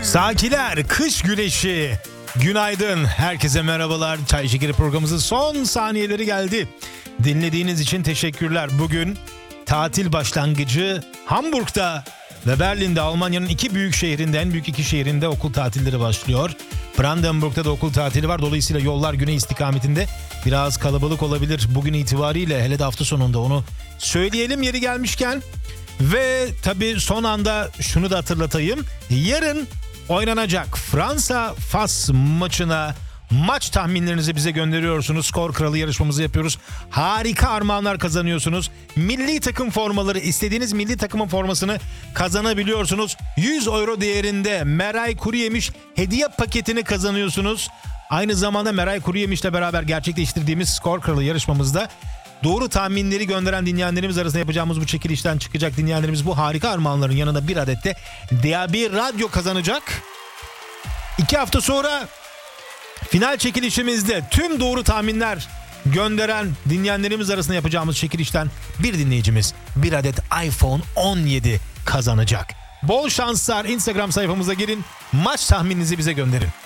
Sakiler, kış güneşi. Günaydın, herkese merhabalar. Çay Şekeri programımızın son saniyeleri geldi. Dinlediğiniz için teşekkürler. Bugün tatil başlangıcı Hamburg'da ve Berlin'de, Almanya'nın iki büyük şehrinde, en büyük iki şehrinde okul tatilleri başlıyor. Brandenburg'da da okul tatili var. Dolayısıyla yollar güney istikametinde biraz kalabalık olabilir bugün itibariyle, hele de hafta sonunda, onu söyleyelim yeri gelmişken. Ve tabii son anda şunu da hatırlatayım. Yarın oynanacak Fransa-Fas maçına maç tahminlerinizi bize gönderiyorsunuz. Skor Kralı yarışmamızı yapıyoruz. Harika armağanlar kazanıyorsunuz. Milli takım formaları, istediğiniz milli takımın formasını kazanabiliyorsunuz. 100 euro değerinde Meray Kuruyemiş hediye paketini kazanıyorsunuz. Aynı zamanda Meray Kuruyemiş'le beraber gerçekleştirdiğimiz Skor Kralı yarışmamızda doğru tahminleri gönderen dinleyenlerimiz arasında yapacağımız bu çekilişten çıkacak dinleyenlerimiz bu harika armağanların yanında bir adet de DAB Radyo kazanacak. 2 hafta sonra final çekilişimizde tüm doğru tahminler gönderen dinleyenlerimiz arasında yapacağımız çekilişten bir dinleyicimiz bir adet iPhone 17 kazanacak. Bol şanslar, Instagram sayfamıza girin, maç tahmininizi bize gönderin.